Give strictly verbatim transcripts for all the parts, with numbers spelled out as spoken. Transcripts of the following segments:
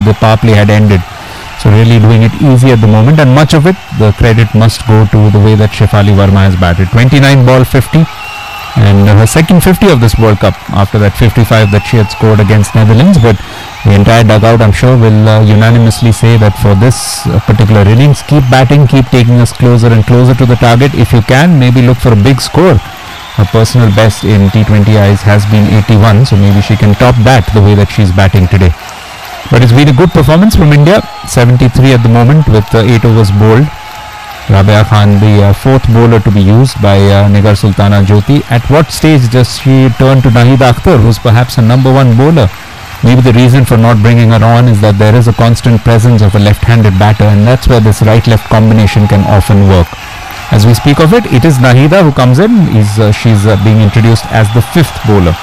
the power play had ended. So really doing it easy at the moment, and much of it, the credit must go to the way that Shefali Verma has batted. twenty-nine ball fifty, and her second fifty of this World Cup after that fifty-five that she had scored against Netherlands. But the entire dugout, I'm sure, will uh, unanimously say that for this uh, particular innings, keep batting, keep taking us closer and closer to the target. If you can, maybe look for a big score. Her personal best in T twenty Is has been eighty-one, so maybe she can top that the way that she's batting today. But it's been a good performance from India. seventy-three at the moment with uh, eight overs bowled. Rabia Khan, the uh, fourth bowler to be used by uh, Nigar Sultana Jyoti. At what stage does she turn to Nahida Akhtar, who's perhaps a number one bowler? Maybe the reason for not bringing her on is that there is a constant presence of a left-handed batter, and that's where this right-left combination can often work. As we speak of it, it is Nahida who comes in. Is uh, she's uh, being introduced as the fifth bowler.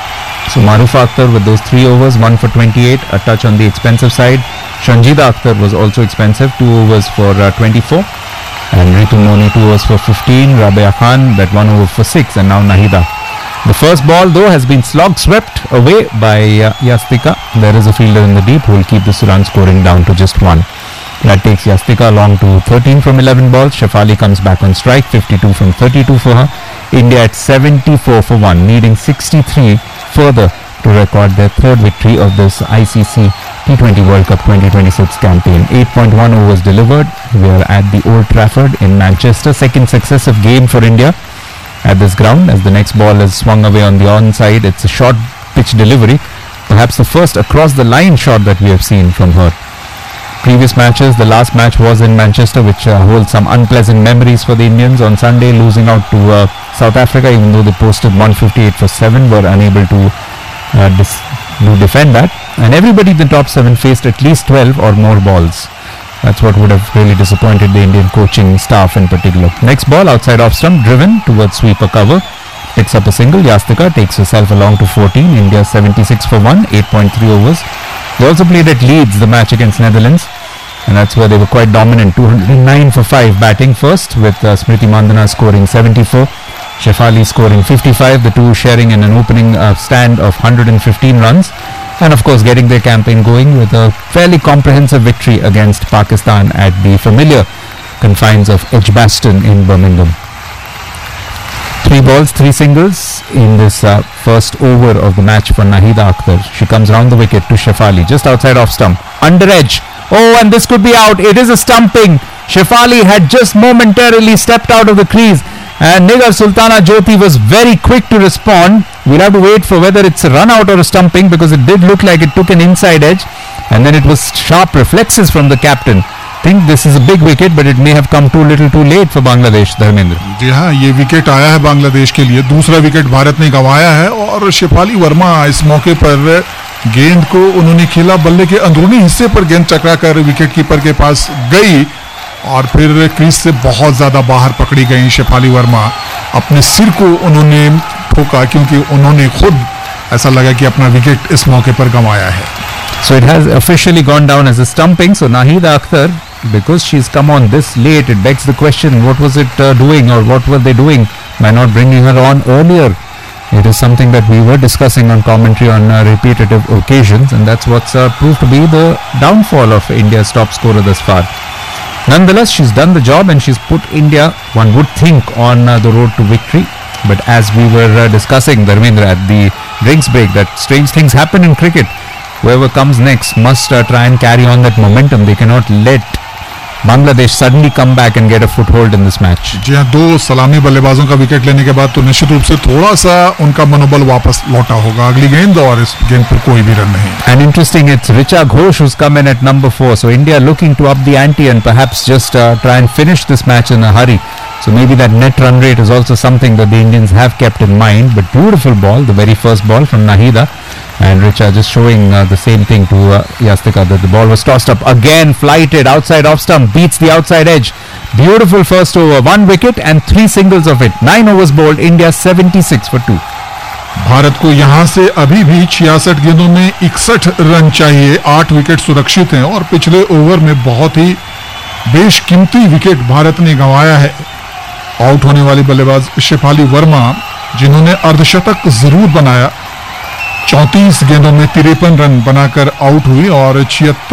So Marufa Akhtar with those three overs, one for twenty-eight, a touch on the expensive side. Shanjida Akhtar was also expensive, two overs for uh, twenty-four. And Ritu Moni, two overs for fifteen. Rabia Khan, that one over for six, and now Nahida. The first ball, though, has been slog swept away by uh, Yastika. There is a fielder in the deep who will keep this run scoring down to just one. That takes Yastika along to thirteen from eleven balls. Shefali comes back on strike, fifty-two from thirty-two for her. India at seventy-four for one, needing sixty-three further to record their third victory of this I C C T twenty World Cup twenty twenty-six campaign. eight point one overs delivered. We are at the Old Trafford in Manchester. Second successive game for India at this ground, as the next ball is swung away on the onside. It's a short pitch delivery, perhaps the first across the line shot that we have seen from her. Previous matches, the last match was in Manchester, which uh, holds some unpleasant memories for the Indians. On Sunday, losing out to uh, South Africa, even though they posted one fifty-eight for seven, were unable to uh, dis- to defend that. And everybody in the top seven faced at least twelve or more balls. That's what would have really disappointed the Indian coaching staff in particular. Next ball outside off stump, driven towards sweeper cover. Picks up a single. Yastika takes herself along to fourteen. India seventy-six for one, eight point three overs. They also played at Leeds, the match against Netherlands, and that's where they were quite dominant. two hundred nine for five batting first, with uh, Smriti Mandana scoring seventy-four, Shefali scoring fifty-five, the two sharing in an opening uh, stand of one hundred fifteen runs, and of course getting their campaign going with a fairly comprehensive victory against Pakistan at the familiar confines of Edgbaston in Birmingham. Three balls, three singles in this uh, first over of the match for Nahida Akhtar. She comes round the wicket to Shefali, just outside off stump, under edge. Oh, and this could be out. It is a stumping. Shefali had just momentarily stepped out of the crease, and Nigar Sultana Jyoti was very quick to respond. We'll have to wait for whether it's a run out or a stumping, because it did look like it took an inside edge, and then it was sharp reflexes from the captain. Think this is a big wicket, but it may have come too little too late for Bangladesh. Dharmendra ji हाँ, ये wicket आया है बांग्लादेश के लिए, दूसरा wicket Bharat ने गंवाया है, और शेफाली वर्मा इस मौके पर गेंद को उन्होंने खेला, बल्ले के अंदरूनी हिस्से पर गेंद टकराकर विकेट कीपर के पास गई और फिर क्रीज से बहुत ज्यादा बाहर पकड़ी गई शेफाली वर्मा. अपने सिर को उन्होंने ठोका, क्योंकि उन्होंने खुद ऐसा लगा कि अपना विकेट इस मौके पर गंवाया है. So it has officially gone down as a stumping. So Nahida Akhtar, because she's come on this late, it begs the question, what was it uh, doing, or what were they doing by not bringing her on earlier? It is something that we were discussing on commentary on uh, repetitive occasions, and that's what's uh, proved to be the downfall of India's top scorer thus far. Nonetheless, she's done the job, and she's put India, one would think, on uh, the road to victory. But as we were uh, discussing, Dharmendra, at the drinks break, that strange things happen in cricket. Whoever comes next must uh, try and carry on that momentum. They cannot let Bangladesh suddenly come back and get a foothold in this match. जी हाँ, दो सलामी बल्लेबाजों का wicket लेने के बाद तो निश्चित रूप से थोड़ा सा उनका मनोबल वापस लौटा होगा. अगली गेंद, और इस गेंद पर कोई भी रन नहीं. And interesting, it's Richa Ghosh who's come in at number four. So India looking to up the ante and perhaps just uh, try and finish this match in a hurry. So maybe that net run rate is also something that the Indians have kept in mind. But beautiful ball, the very first ball from Nahida. And Richa just showing uh, the same thing to uh, Yastika, that the ball was tossed up again, flighted outside off stump, beats the outside edge. Beautiful first over, one wicket and three singles of it. Nine overs bowled, India seventy-six for two. Bharat को यहां से अभी भी छियासठ गेंदों में इकसठ run चाहिए. आठ विकेट सुरक्षित हैं, और पिछले ओवर में बहुत ही बेशकीमती विकेट भारत ने गंवाया है. आउट होने वाली बल्लेबाज शेफाली वर्मा, जिन्होंने अर्धशतक जरूर बनाया, चौंतीस गेंदों में तिरपन रन बनाकर आउट हुई और छिहत्तर